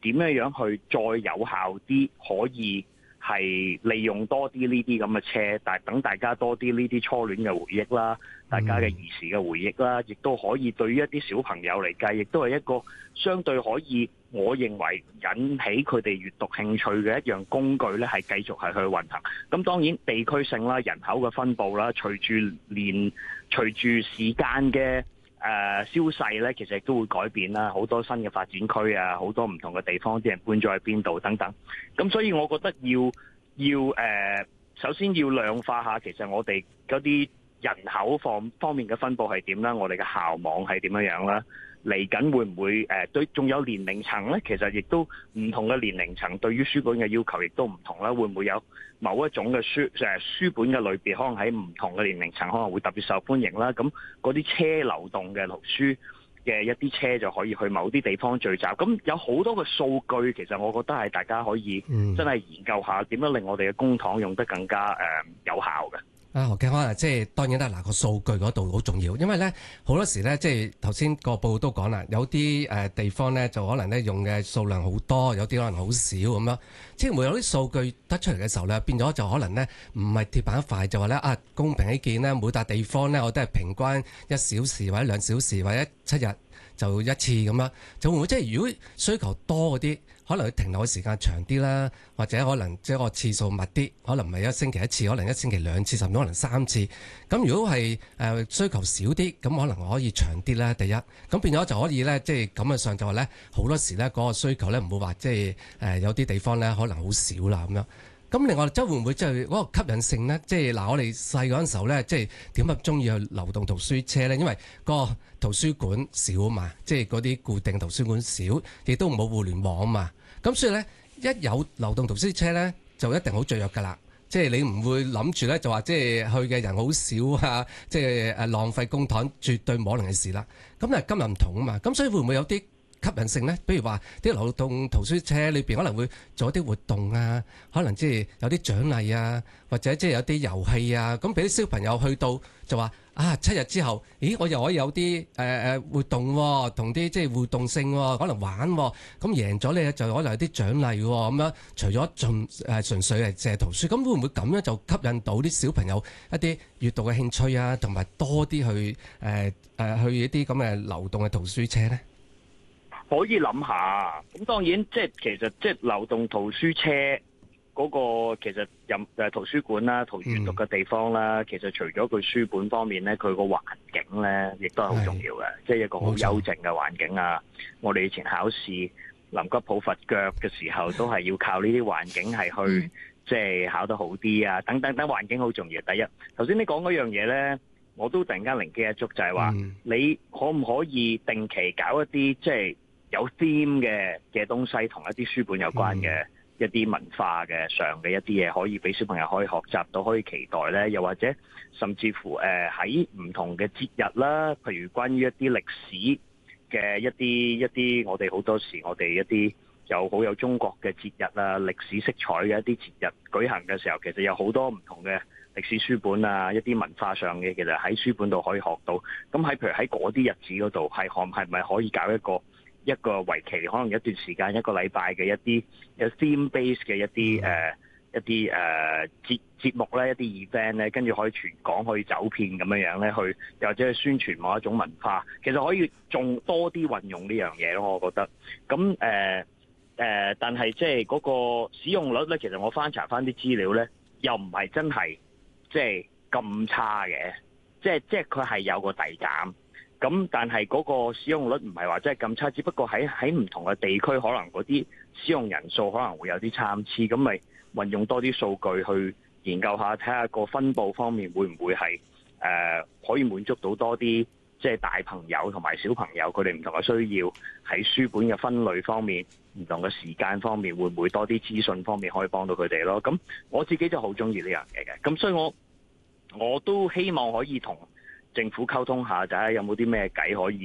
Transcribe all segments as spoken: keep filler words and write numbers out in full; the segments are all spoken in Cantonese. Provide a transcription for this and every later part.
點樣樣去再有效啲可以係利用多啲呢啲咁嘅車，但係等大家多啲呢啲初戀嘅回憶啦，大家嘅兒時嘅回憶啦，亦都可以對於一啲小朋友嚟計，亦都係一個相對可以，我認為引起佢哋閱讀興趣嘅一樣工具咧，係繼續係去運行。咁當然地區性啦、人口嘅分佈啦，隨住年隨住時間嘅誒消逝咧，其實亦都會改變啦。好多新嘅發展區啊，好多唔同嘅地方，啲人搬咗去邊度等等。咁所以我覺得要要誒、呃，首先要量化下，其實我哋嗰啲人口方方面嘅分佈係點啦，我哋嘅校網係點樣樣啦。嚟緊會唔會誒對？仲有年齡層咧，其實亦都唔同嘅年齡層對於書本嘅要求亦都唔同啦。會唔會有某一種嘅書誒書本嘅類別，可能喺唔同嘅年齡層可能會特別受歡迎啦。咁嗰啲車流動嘅圖書嘅一啲車就可以去某啲地方聚集。咁有好多嘅數據，其實我覺得係大家可以真係研究下點樣令我哋嘅公帑用得更加誒有效嘅。 啊，何敬康啊，即係當然啦，嗱個數據嗰度好重要，因為咧好多時咧，即係頭先個報都講啦，有啲誒地方咧就可能咧用嘅數量好多，有啲可能好少咁樣，即係會有啲數據得出嚟嘅時候咧，變咗就可能咧唔係鐵板一塊，就話咧啊公平起見咧，每笪地方咧我都係平均一小時或者兩小時或者七日就一次咁樣，就會唔會即係如果需求多嗰啲？可能佢停留嘅時間長啲啦，或者可能即係個次數密啲，可能唔係一星期一次，可能一星期兩次，甚至可能三次。咁如果係誒需求少啲，咁可能可以長啲啦。第一，咁變咗就可以咧，即係咁嘅上就話咧，好多時咧嗰個需求咧唔會話即係誒有啲地方咧可能好少啦咁樣。咁另外，即係會唔會即係嗰個吸引性咧？即係嗱，我哋細嗰陣時候咧，即係點解中意去流動圖書車咧？因為個圖書館少啊嘛，即係嗰啲固定圖書館少，亦都冇互聯網啊嘛。咁所以咧，一有流動圖書車咧，就一定好雀躍㗎啦。即係你唔會諗住咧，就話即係去嘅人好少啊，即係誒浪費公帑，絕對冇可能嘅事啦。咁但係今日唔同啊嘛，咁所以會唔會有啲吸引性咧？比如話啲流動圖書車裏邊可能會做一啲活動啊，可能即係有啲獎勵啊，或者即係有啲遊戲啊，咁俾啲小朋友去到就話啊七日之後，咦我又可以有啲誒誒活動、啊，同啲即係互動性、啊，可能玩、啊，咁贏咗咧就可能有啲獎勵喎、啊，咁樣除咗盡誒純粹係借圖書，咁會唔會咁樣就吸引到啲小朋友一啲閱讀嘅興趣啊，同埋多啲去誒誒、呃、去一啲咁嘅流動嘅圖書車咧？ 可以諗下，咁當然即係其實即係流動圖書車嗰個其實任誒圖書館啦、圖閱讀嘅地方啦，嗯、其實除咗佢書本方面咧，佢個環境咧亦都係好重要嘅，即係一個好幽靜嘅環境啊！我哋以前考試臨急抱佛腳嘅時候，都係要靠呢啲環境係去即係、嗯、考得好啲啊！等等等環境好重要。第一，頭先你講嗰樣嘢咧，我都突然間靈機一觸，就係話、嗯、你可唔可以定期搞一啲即係有 theme 嘅嘅東西，同一啲書本有關嘅一啲文化嘅上嘅一啲嘢，可以俾小朋友可以學習到，可以期待咧。又或者甚至乎誒喺唔同嘅節日啦，譬如關於一啲歷史嘅一啲一啲，我哋好多時我哋一啲有好有中國嘅節日啊，歷史色彩嘅一啲節日舉行嘅時候，其實有好多唔同嘅歷史書本啊，一啲文化上嘅，其實喺書本度可以學到。咁喺譬如喺嗰啲日子嗰度，係可係咪可以搞一個一個為期可能一段時間一個禮拜嘅一啲有 theme base 嘅一啲誒、呃、一啲誒、呃、節節目咧，一啲 event 咧，跟住可以全港可以走遍咁樣樣咧，去又或者去宣傳某一種文化，其實可以仲多啲運用呢樣嘢咯，我覺得。咁誒誒，但係即係嗰個使用率咧，其實我翻查翻啲資料咧，又唔係真係即係咁差嘅，即係即係佢係有個遞減。咁但係嗰個使用率唔係話真係咁差，只不過喺喺唔同嘅地區，可能嗰啲使用人數可能會有啲參差，咁咪運用多啲數據去研究下，睇下個分佈方面會唔會係誒、呃、可以滿足到多啲即係大朋友同埋小朋友佢哋唔同嘅需要，喺書本嘅分類方面、唔同嘅時間方面，會唔會多啲資訊方面可以幫到佢哋咯？咁我自己就好中意呢樣嘢嘅，咁所以我我都希望可以同政府溝通下，就係有冇啲咩計可以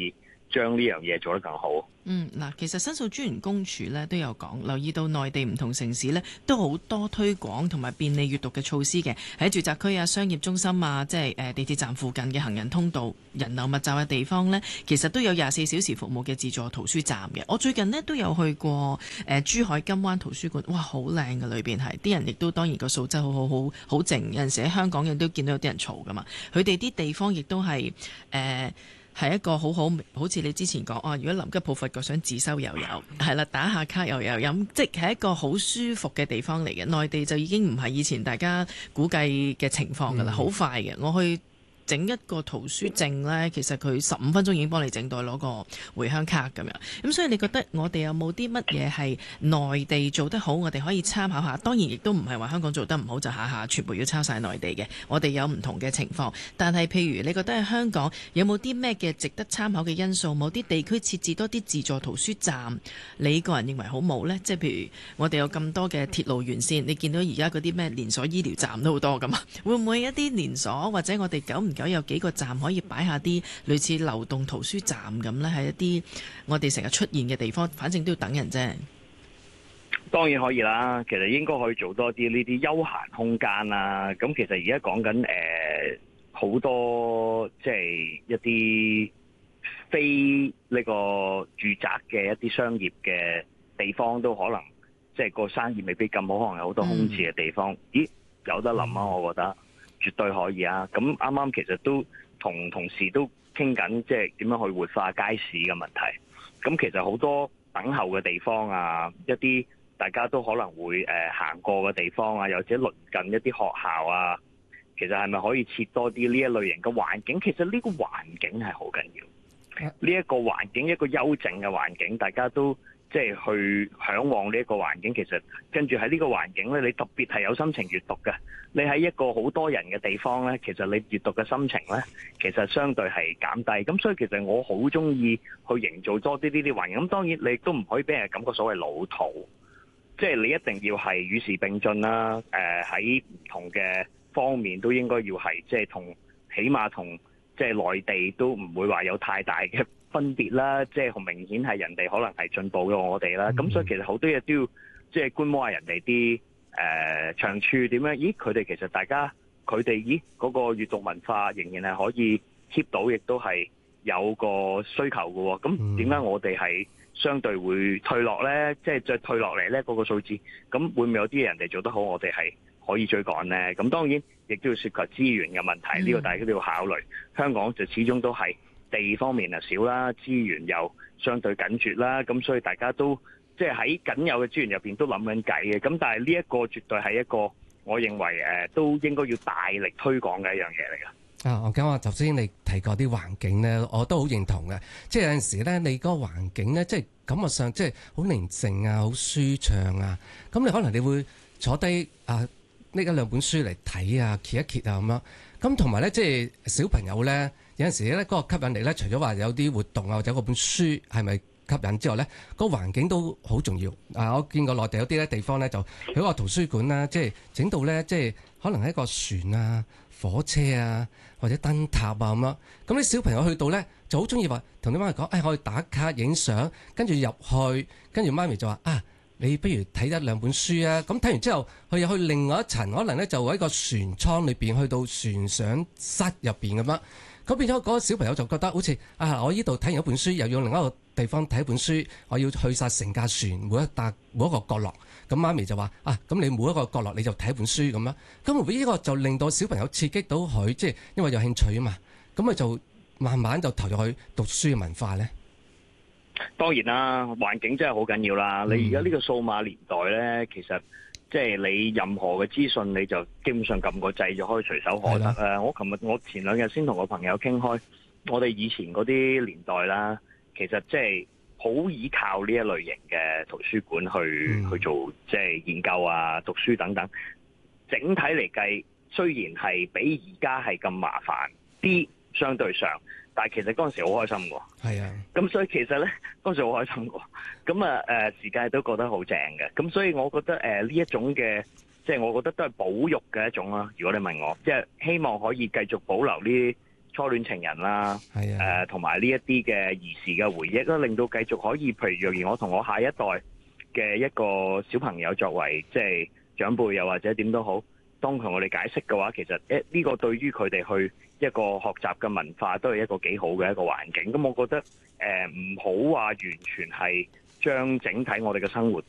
將呢樣嘢做得更好。 嗯，嗱，其實申訴專員公署咧都有講，留意到內地唔同城市咧都好多推廣同埋便利閱讀嘅措施嘅，喺住宅區啊、商業中心啊，即係誒地鐵站附近嘅行人通道、人流密集嘅地方呢，其實都有廿四小時服務嘅自助圖書站嘅。我最近呢都有去過誒、呃、珠海金灣圖書館，哇，好靚嘅，裏邊係啲人亦都當然個素質好好好好靜，有陣時喺香港亦都見到有啲人嘈噶嘛，佢哋啲地方亦都係誒。呃係一個好好，好似你之前講啊，如果臨急抱佛腳想自修又有，係啦，打下卡又有飲，即係一個好舒服嘅地方嚟嘅。內地就已經唔係以前大家估計嘅情況㗎啦，好、嗯、快嘅。我去整一個圖書證呢，其實佢十五分鐘已經幫你整到攞個回鄉卡咁樣。咁所以你覺得我哋有冇啲乜嘢係內地做得好，我哋可以參考下？當然亦都唔係話香港做得唔好就下下全部要抄晒內地嘅。我哋有唔同嘅情況，但係譬如你覺得喺香港有冇啲咩嘅值得參考嘅因素？某啲地區設置多啲自助圖書站，你個人認為好冇呢？即係譬如我哋有咁多嘅鐵路沿線，你見到而家嗰啲咩連鎖醫療站都好多㗎嘛？會唔會一啲連鎖或者我哋久唔久有幾個站可以擺下啲類似流動圖書站咁呢？係一啲我哋成日出現嘅地方，反正都要等人啫。 當然可以啦，其實應該可以做多啲呢啲休閒空間啦。咁其實而家講緊誒好多即係一啲非呢個住宅嘅一啲商業嘅地方，都可能即係個生意未必咁好，可能有好多空置嘅地方。嗯、咦，有得諗啊！我覺得。絕對可以啊！咁啱啱其實都同同事都傾緊，即係點樣去活化街市嘅問題。咁其實好多等候嘅地方啊，一啲大家都可能會誒、呃、行過嘅地方啊，又或者鄰近一啲學校啊，其實係咪可以設多啲呢一類型嘅環境？其實呢個環境係好緊要。呢、這、一個環境，一個幽靜嘅環境，大家都即係去嚮往呢一個環境。其實跟住喺呢個環境咧，你特別係有心情閱讀嘅。你喺一個好多人嘅地方咧，其實你閱讀嘅心情咧，其實相對係減低。咁所以其實我好中意去營造多啲呢啲環境。咁當然你亦都唔可以俾人感覺所謂老土，即係你一定要係與時並進啦。誒喺唔同嘅方面都應該要係即係同，起碼同即係內地都唔會話有太大嘅分別啦。即係好明顯係人哋可能係進步咗我哋啦。咁所以其實好多嘢都要即係觀摩下人哋啲。誒、呃、長處點樣？咦，佢哋其實大家佢哋咦嗰、那個閱讀文化仍然係可以 keep 到，亦都係有個需求嘅喎。咁點解我哋係相對會退落咧？即係再退落嚟咧嗰個數字，咁會唔會有啲人哋做得好，我哋係可以追趕咧？咁當然亦都要涉及資源嘅問題，呢、這個大家都要考慮。香港就始終都係地方面啊少啦，資源又相對緊絀啦，咁所以大家都。即係喺僅有嘅資源入邊都諗緊計嘅，咁但係呢一個絕對係一個我認為誒都應該要大力推廣嘅一樣嘢嚟嘅。 啊，我講話頭先你提過啲環境咧，我都好認同嘅。即係有陣時咧，你嗰個環境咧，即係感覺上即係好寧靜啊，好舒暢啊。咁你可能你會坐低啊，拎一兩本書嚟睇啊，揭一揭啊咁樣。咁同埋咧，即係小朋友咧，有陣時咧嗰個吸引力咧，除咗話有啲活動啊，或者嗰本書係咪吸引之外咧，個環境都好重要。啊，我見過內地有啲咧地方咧，就佢個圖書館啦，即係整到咧，即係可能係一個船啊、火車啊或者燈塔啊咁樣。咁啲小朋友去到咧，就好中意話同啲媽咪講，誒，我去打卡影相，跟住入去，跟住媽咪就話啊，你不如睇一兩本書啊。咁睇完之後，佢又去另外一層，可能咧就喺個船艙裏邊，去到船上室入邊咁樣。咁變咗嗰個小朋友就覺得好似啊，我呢度睇完一本書，又要另一個地方睇一本書，我要去晒成架船每一笪每一個角落。咁媽咪就話啊，咁你每一個角落你就睇一本書咁樣。咁呢個就令到小朋友刺激到佢，即係因為有興趣啊嘛。咁佢就慢慢就投入去讀書嘅文化咧。 當然啦，環境真係好緊要啦。你而家呢個數碼年代咧，其實即係你任何嘅資訊，你就基本上撳個掣就可以隨手可得啊！我琴日我前兩日先同個朋友傾開，我哋以前嗰啲年代啦，其實即係好依靠呢一類型嘅圖書館去、嗯、去做即係研究啊、讀書等等。整體嚟計，雖然係比而家係咁麻煩啲，相對上。但係其實嗰陣時好開心喎，係啊，咁所以其實咧嗰陣時好開心喎，咁啊誒時間都覺得好正嘅，咁所以我覺得誒呢一種嘅，即係我覺得都係保育嘅一種啦。如果你問我，即係希望可以繼續保留呢初戀情人啦， 係啊， 誒同埋呢一啲嘅兒時嘅回憶啦，令到繼續可以，譬如若然我同我下一代嘅一個小朋友作為即係長輩，又或者點都好，當同我哋解釋嘅話，其實誒呢個對於佢哋去一個學習嘅文化都係一個幾好嘅一個環境。咁我覺得誒唔好話完全係將整體我哋嘅生活